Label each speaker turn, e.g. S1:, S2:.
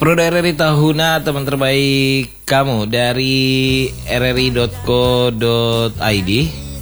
S1: Prodo RRI Tahuna, teman terbaik kamu dari rri.co.id.